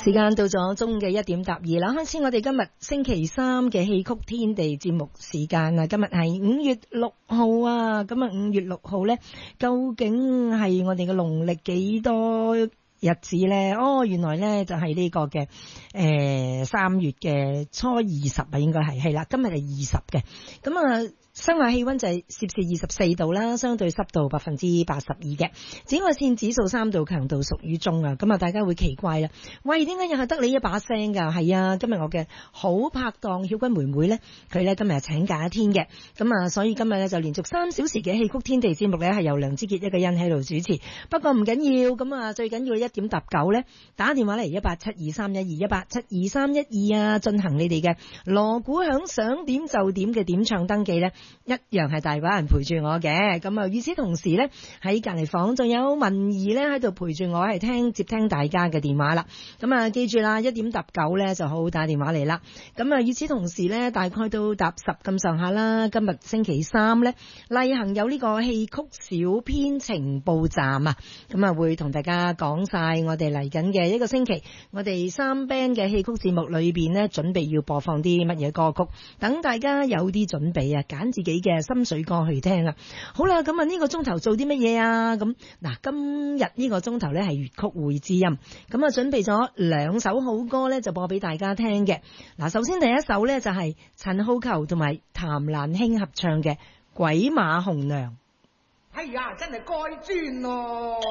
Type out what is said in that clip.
時間到咗中午嘅1:12啦，開始我哋今日星期三嘅戲曲天地節目時間啊！今日係5月6號啊，咁啊5月6號呢，究竟係我哋嘅農曆幾多日子呢？哦，原來呢就係呢個嘅3月嘅初20啊，應該係啦，今日係20嘅，咁啊。室外氣溫就係攝氏24度啦，相對濕度82%嘅，紫外線指數3度，強度屬於中啊。咁啊，大家會奇怪啦，喂，點解又係得你一把聲噶？係啊，今日我嘅好拍檔曉君妹妹呢，佢呢今日請假一天嘅，咁啊，所以今日呢就連續3小時嘅戲曲天地節目呢係由梁之傑一個人喺度主持。不過唔緊要，咁啊最緊要1:19呢，打電話嚟1872312，1872312啊，進行你哋嘅鑼鼓響，想點就點嘅點唱登記呢。一樣係大把人陪住我嘅，咁啊，與此同時呢，喺隔離房仲有文儀呢喺度陪住我，係接聽大家嘅電話啦。咁啊，記住啦，1:19呢就好好打電話嚟啦。咁啊，與此同時呢，大概到搭10咁上下啦。今日星期三呢，例行有呢個戲曲小編情報站啊，咁啊會同大家講晒我哋嚟緊嘅一個星期，我哋3 band 嘅戲曲節目裏邊呢，準備要播放啲乜嘢歌曲，等大家有啲準備啊，揀自己嘅心水歌去聽啦。好啦，咁啊呢個鐘頭做啲乜嘢啊？咁嗱，今日呢個鐘頭呢係粵曲會知音，咁啊準備咗2首好歌呢，就播俾大家聽嘅。嗱，首先第一首呢，就係陳浩逑同埋譚蘭卿合唱嘅《鬼馬紅娘》。 哎呀，真係該專咯。